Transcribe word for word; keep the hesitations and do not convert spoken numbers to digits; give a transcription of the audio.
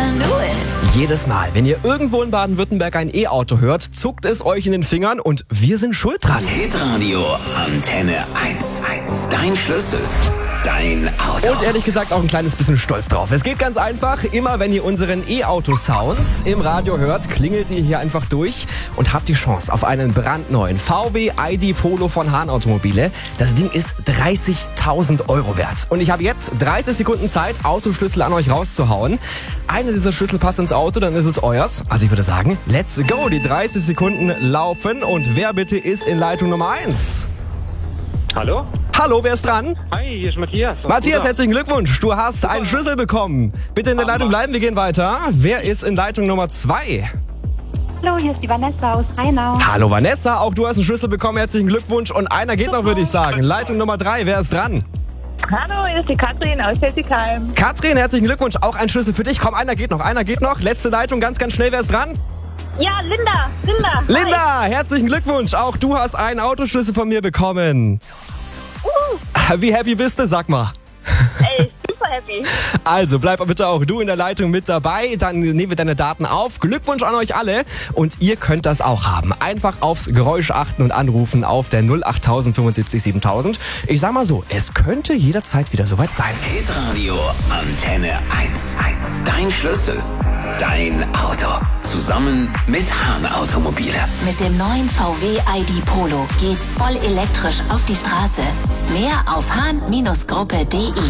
I knew it. Jedes Mal, wenn ihr irgendwo in Baden-Württemberg ein E-Auto hört, zuckt es euch in den Fingern und wir sind schuld dran. Hitradio Antenne eins. Dein Schlüssel. Dein Auto. Und ehrlich gesagt auch ein kleines bisschen stolz drauf. Es geht ganz einfach. Immer wenn ihr unseren E-Auto-Sounds im Radio hört, klingelt ihr hier einfach durch und habt die Chance auf einen brandneuen V W I D Polo von Hahn Automobile. Das Ding ist dreißigtausend Euro wert. Und ich habe jetzt dreißig Sekunden Zeit, Autoschlüssel an euch rauszuhauen. Eine dieser Schlüssel passt ins Auto, dann ist es euers. Also ich würde sagen, let's go. Die dreißig Sekunden laufen. Und wer bitte ist in Leitung Nummer eins? Hallo? Hallo, wer ist dran? Hi, hier ist Matthias. Matthias, herzlichen Glückwunsch. Du hast einen Schlüssel bekommen. Bitte in der Leitung bleiben, wir gehen weiter. Wer ist in Leitung Nummer zwei? Hallo, hier ist die Vanessa aus Rheinau. Hallo Vanessa, auch du hast einen Schlüssel bekommen. Herzlichen Glückwunsch. Und einer geht noch, würde ich sagen. Leitung Nummer drei, wer ist dran? Hallo, hier ist die Katrin aus Hessigheim. Katrin, herzlichen Glückwunsch. Auch ein Schlüssel für dich. Komm, einer geht noch, einer geht noch. Letzte Leitung, ganz, ganz schnell. Wer ist dran? Ja, Linda, Linda. Linda, herzlichen Glückwunsch. Auch du hast einen Autoschlüssel von mir bekommen. Uh. Wie happy bist du? Sag mal. Ey, super happy. Also bleib bitte auch du in der Leitung mit dabei. Dann nehmen wir deine Daten auf. Glückwunsch an euch alle. Und ihr könnt das auch haben. Einfach aufs Geräusch achten und anrufen auf der null acht null null fünfundsiebzig siebentausend. Ich sag mal so, es könnte jederzeit wieder soweit sein. Hitradio Antenne eins. Dein Schlüssel. Dein Auto. Zusammen mit Hahn Automobile. Mit dem neuen V W I D Polo geht's voll elektrisch auf die Straße. Mehr auf hahn Gruppe punkt de.